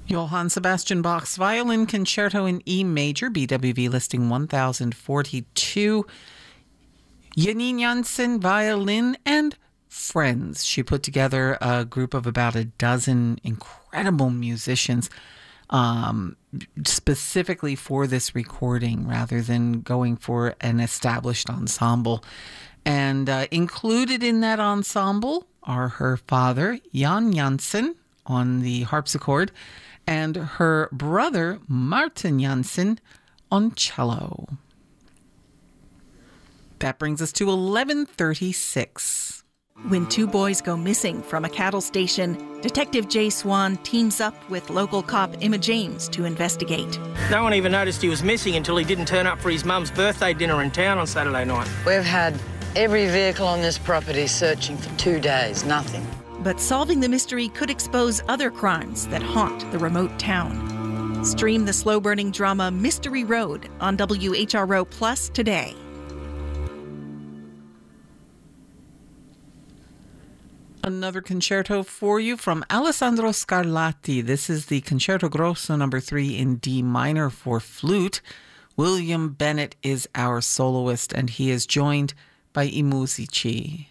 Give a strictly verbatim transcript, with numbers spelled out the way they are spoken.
Johann Sebastian Bach's Violin Concerto in E Major, B W V listing one thousand forty-two. Janine Jansen, violin, and friends. She put together a group of about a dozen incredible musicians um, specifically for this recording rather than going for an established ensemble. And uh, included in that ensemble are her father, Jan Jansen, on the harpsichord, and her brother, Martin Jansen, on cello. That brings us to eleven thirty-six. When two boys go missing from a cattle station, Detective Jay Swan teams up with local cop Emma James to investigate. No one even noticed he was missing until he didn't turn up for his mum's birthday dinner in town on Saturday night. We've had every vehicle on this property searching for two days, nothing. But solving the mystery could expose other crimes that haunt the remote town. Stream the slow-burning drama Mystery Road on W H R O Plus today. Another concerto for you from Alessandro Scarlatti. This is the Concerto Grosso number three in D minor for flute. William Bennett is our soloist, and he is joined by i musici.